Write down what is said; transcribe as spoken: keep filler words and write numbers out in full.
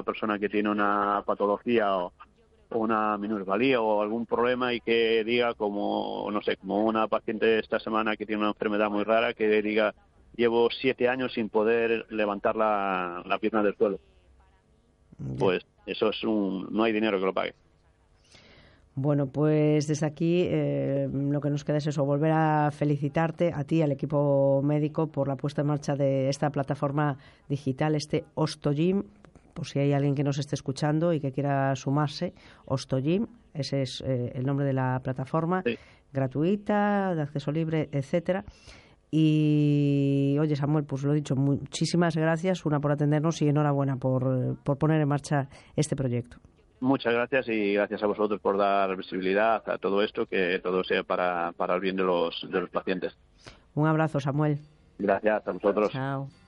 persona que tiene una patología o una minusvalía o algún problema y que diga, como no sé, como una paciente esta semana que tiene una enfermedad muy rara, que diga: llevo siete años sin poder levantar la, la pierna del suelo. Ya. Pues eso es un, no hay dinero que lo pague. Bueno, pues desde aquí eh, lo que nos queda es eso, volver a felicitarte a ti y al equipo médico por la puesta en marcha de esta plataforma digital, este Ostogym. Por si hay alguien que nos esté escuchando y que quiera sumarse, Ostogym, ese es eh, el nombre de la plataforma, sí. Gratuita, de acceso libre, etcétera. Y oye, Samuel, pues lo he dicho, muchísimas gracias, una por atendernos y enhorabuena por, por poner en marcha este proyecto. Muchas gracias y gracias a vosotros por dar visibilidad a todo esto, que todo sea para, para el bien de los, de los pacientes. Un abrazo, Samuel. Gracias a vosotros. Chao.